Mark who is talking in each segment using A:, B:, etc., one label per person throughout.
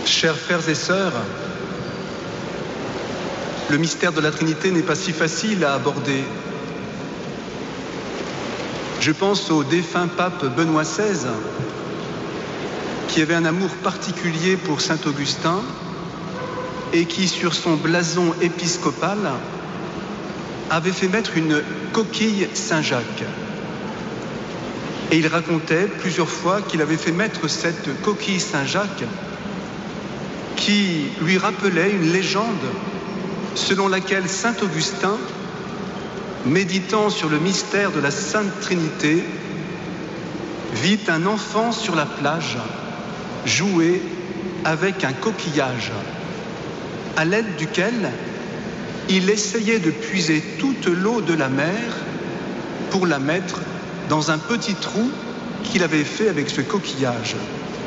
A: Chers frères et sœurs, le mystère de la Trinité n'est pas si facile à aborder. Je pense au défunt pape Benoît XVI, qui avait un amour particulier pour saint Augustin et qui, sur son blason épiscopal, avait fait mettre une coquille Saint-Jacques. Et il racontait plusieurs fois qu'il avait fait mettre cette coquille Saint-Jacques qui lui rappelait une légende selon laquelle saint Augustin, méditant sur le mystère de la Sainte Trinité, vit un enfant sur la plage jouer avec un coquillage, à l'aide duquel il essayait de puiser toute l'eau de la mer pour la mettre dans un petit trou qu'il avait fait avec ce coquillage.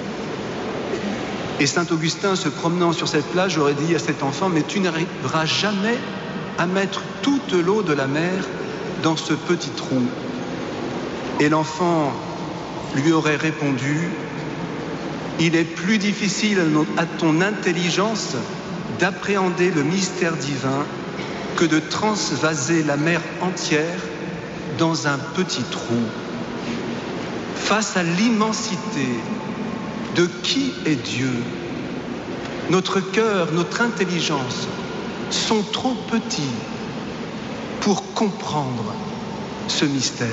A: Et saint Augustin, se promenant sur cette plage, aurait dit à cet enfant: mais tu n'arriveras jamais à mettre toute l'eau de la mer dans ce petit trou. Et l'enfant lui aurait répondu: il est plus difficile à ton intelligence d'appréhender le mystère divin que de transvaser la mer entière dans un petit trou. Face à l'immensité de qui est Dieu, notre cœur, notre intelligence sont trop petits pour comprendre ce mystère.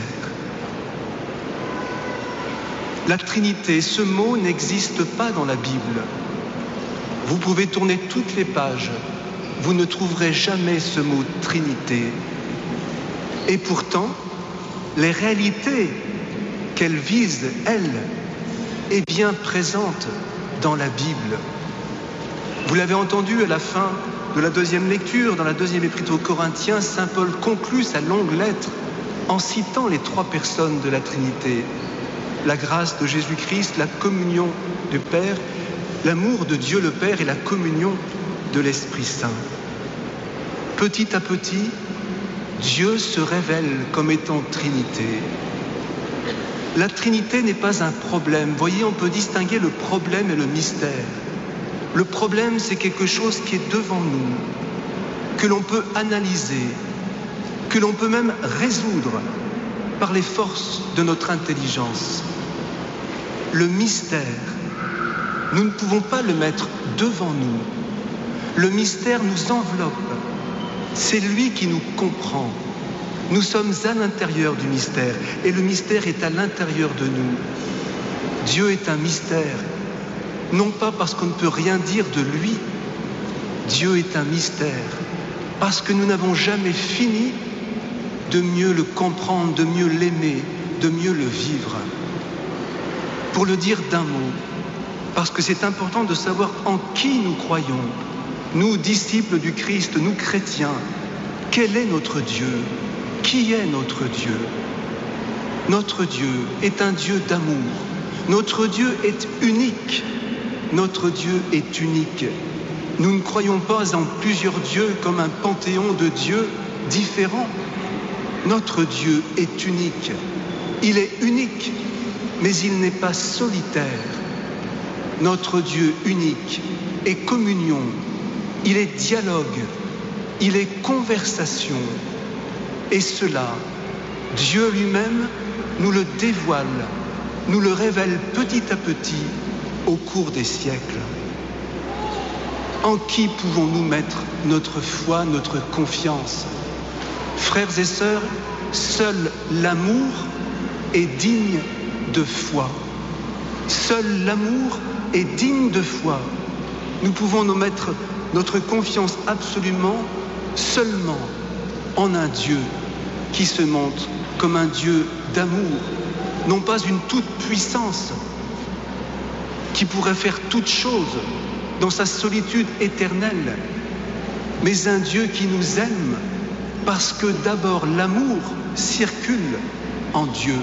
A: La Trinité, ce mot n'existe pas dans la Bible. Vous pouvez tourner toutes les pages, vous ne trouverez jamais ce mot Trinité. Et pourtant, les réalités qu'elle vise, elle, est bien présente dans la Bible. Vous l'avez entendu à la fin de la deuxième lecture, dans la deuxième épître aux Corinthiens, saint Paul conclut sa longue lettre en citant les trois personnes de la Trinité: la grâce de Jésus-Christ, la communion du Père, l'amour de Dieu le Père et la communion de l'Esprit Saint. Petit à petit, Dieu se révèle comme étant Trinité. La Trinité n'est pas un problème. Vous voyez, on peut distinguer le problème et le mystère. Le problème, c'est quelque chose qui est devant nous, que l'on peut analyser, que l'on peut même résoudre par les forces de notre intelligence. Le mystère, nous ne pouvons pas le mettre devant nous. Le mystère nous enveloppe. C'est lui qui nous comprend. Nous sommes à l'intérieur du mystère et le mystère est à l'intérieur de nous. Dieu est un mystère, non pas parce qu'on ne peut rien dire de lui. Dieu est un mystère parce que nous n'avons jamais fini de mieux le comprendre, de mieux l'aimer, de mieux le vivre. Pour le dire d'un mot, parce que c'est important de savoir en qui nous croyons, nous, disciples du Christ, nous chrétiens. Quel est notre Dieu ? Qui est notre Dieu ? Notre Dieu est un Dieu d'amour. Notre Dieu est unique. Notre Dieu est unique. Nous ne croyons pas en plusieurs dieux comme un panthéon de dieux différents. Notre Dieu est unique. Il est unique, mais il n'est pas solitaire. Notre Dieu unique est communion. Il est dialogue. Il est conversation. Et cela, Dieu lui-même nous le dévoile, nous le révèle petit à petit au cours des siècles. En qui pouvons-nous mettre notre foi, notre confiance ? Frères et sœurs, seul l'amour est digne de foi. Seul l'amour est digne de foi. Nous pouvons nous mettre notre confiance absolument, seulement en un Dieu qui se montre comme un Dieu d'amour, non pas une toute-puissance qui pourrait faire toute chose dans sa solitude éternelle, mais un Dieu qui nous aime parce que d'abord l'amour circule en Dieu.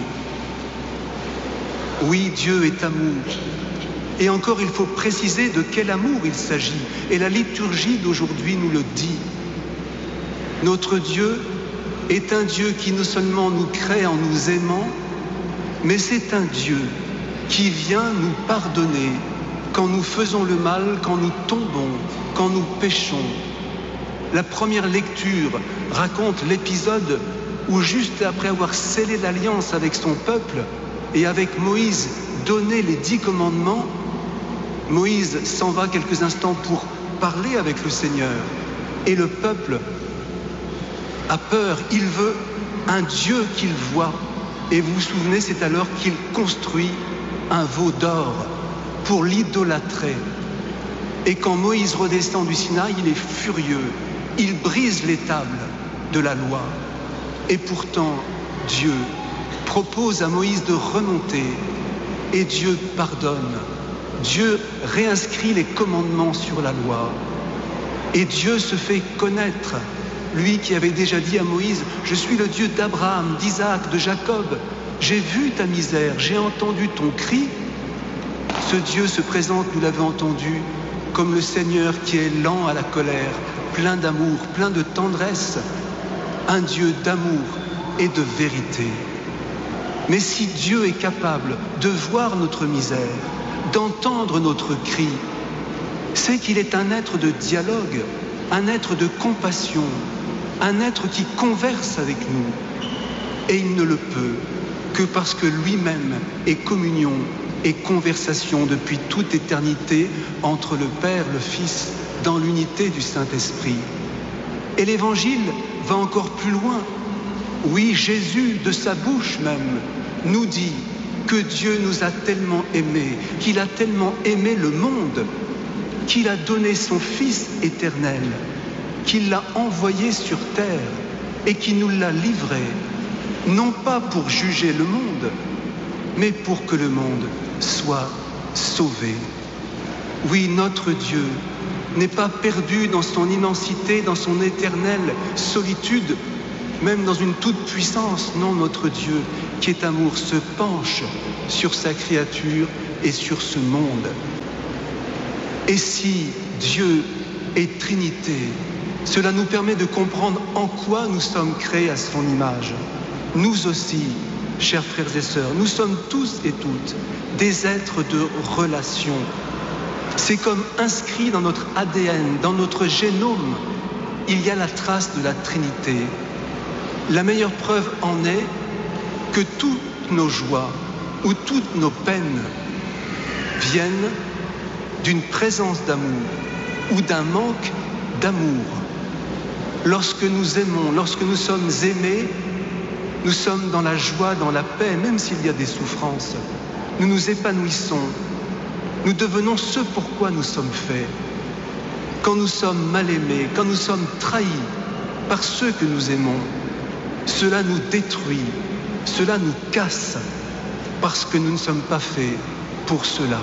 A: Oui, Dieu est amour. Et encore, il faut préciser de quel amour il s'agit. Et la liturgie d'aujourd'hui nous le dit. Notre Dieu est un Dieu qui non seulement nous crée en nous aimant, mais c'est un Dieu qui vient nous pardonner quand nous faisons le mal, quand nous tombons, quand nous péchons. La première lecture raconte l'épisode où, juste après avoir scellé l'alliance avec son peuple et avec Moïse donné les 10 commandements, Moïse s'en va quelques instants pour parler avec le Seigneur. Et le peuple a peur, il veut un Dieu qu'il voit. Et vous vous souvenez, c'est alors qu'il construit un veau d'or pour l'idolâtrer. Et quand Moïse redescend du Sinaï, il est furieux. Il brise les tables de la loi. Et pourtant, Dieu propose à Moïse de remonter. Et Dieu pardonne. Dieu réinscrit les commandements sur la loi. Et Dieu se fait connaître. Lui qui avait déjà dit à Moïse, « Je suis le Dieu d'Abraham, d'Isaac, de Jacob. J'ai vu ta misère, j'ai entendu ton cri. » Ce Dieu se présente, nous l'avons entendu, comme le Seigneur qui est lent à la colère, plein d'amour, plein de tendresse, un Dieu d'amour et de vérité. Mais si Dieu est capable de voir notre misère, d'entendre notre cri, c'est qu'il est un être de dialogue, un être de compassion, un être qui converse avec nous. Et il ne le peut que parce que lui-même est communion et conversation depuis toute éternité entre le Père, le Fils, dans l'unité du Saint-Esprit. Et l'Évangile va encore plus loin. Oui, Jésus, de sa bouche même, nous dit que Dieu nous a tellement aimés, qu'il a tellement aimé le monde, qu'il a donné son Fils éternel, qu'il l'a envoyé sur terre et qu'il nous l'a livré, non pas pour juger le monde, mais pour que le monde soit sauvé. Oui, notre Dieu n'est pas perdu dans son immensité, dans son éternelle solitude, même dans une toute-puissance. Non, notre Dieu, qui est amour, se penche sur sa créature et sur ce monde. Et si Dieu est Trinité, cela nous permet de comprendre en quoi nous sommes créés à son image. Nous aussi, chers frères et sœurs, nous sommes tous et toutes des êtres de relation. C'est comme inscrit dans notre ADN, dans notre génome, il y a la trace de la Trinité. La meilleure preuve en est que toutes nos joies ou toutes nos peines viennent d'une présence d'amour ou d'un manque d'amour. Lorsque nous aimons, lorsque nous sommes aimés, nous sommes dans la joie, dans la paix, même s'il y a des souffrances. Nous nous épanouissons. Nous devenons ce pourquoi nous sommes faits. Quand nous sommes mal aimés, quand nous sommes trahis par ceux que nous aimons, cela nous détruit, cela nous casse, parce que nous ne sommes pas faits pour cela.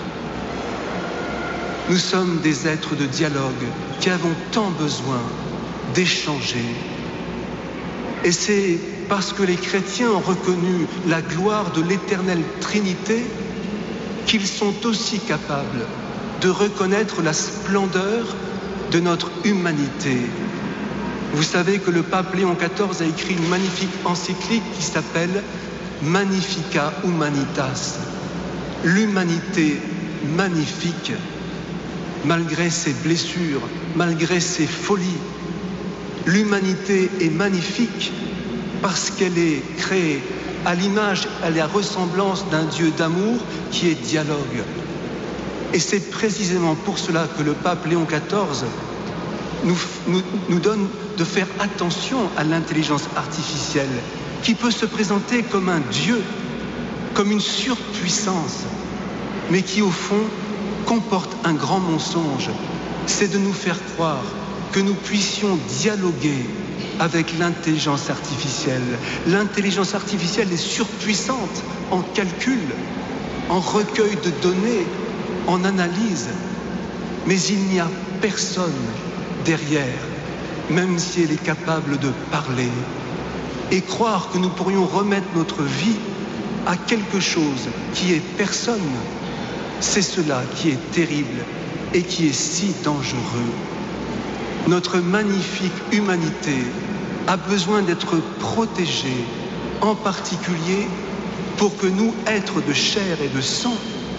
A: Nous sommes des êtres de dialogue qui avons tant besoin d'échanger. Et c'est parce que les chrétiens ont reconnu la gloire de l'éternelle Trinité qu'ils sont aussi capables de reconnaître la splendeur de notre humanité. Vous savez que le pape Léon XIV a écrit une magnifique encyclique qui s'appelle Magnificat Humanitas. L'humanité magnifique, malgré ses blessures, malgré ses folies. L'humanité est magnifique parce qu'elle est créée à l'image, à la ressemblance d'un Dieu d'amour qui est dialogue. Et c'est précisément pour cela que le pape Léon XIV nous donne de faire attention à l'intelligence artificielle qui peut se présenter comme un Dieu, comme une surpuissance, mais qui au fond comporte un grand mensonge. C'est de nous faire croire que nous puissions dialoguer avec l'intelligence artificielle. L'intelligence artificielle est surpuissante en calcul, en recueil de données, en analyse. Mais il n'y a personne derrière, même si elle est capable de parler. Et croire que nous pourrions remettre notre vie à quelque chose qui est personne, c'est cela qui est terrible et qui est si dangereux. Notre magnifique humanité a besoin d'être protégée, en particulier pour que nous, êtres de chair et de sang,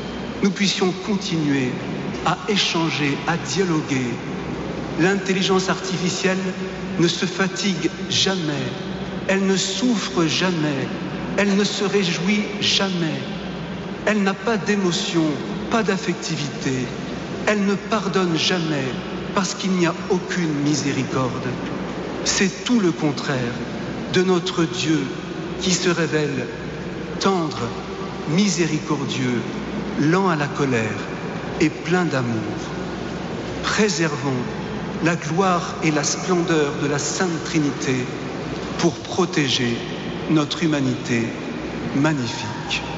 A: nous puissions continuer à échanger, à dialoguer. L'intelligence artificielle ne se fatigue jamais, elle ne souffre jamais, elle ne se réjouit jamais, elle n'a pas d'émotion, pas d'affectivité, elle ne pardonne jamais parce qu'il n'y a aucune miséricorde. C'est tout le contraire de notre Dieu qui se révèle tendre, miséricordieux, lent à la colère et plein d'amour. Préservons la gloire et la splendeur de la Sainte Trinité pour protéger notre humanité magnifique.